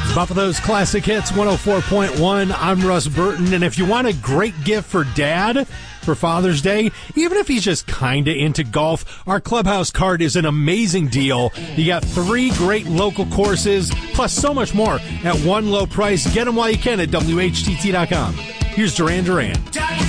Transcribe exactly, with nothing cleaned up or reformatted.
Buffalo's Classic Hits one oh four point one. I'm Russ Burton, and if you want a great gift for Dad for Father's Day, even if he's just kind of into golf, our Clubhouse card is an amazing deal. You got three great local courses, plus so much more at one low price. Get them while you can at W H T T dot com. Here's Duran Duran.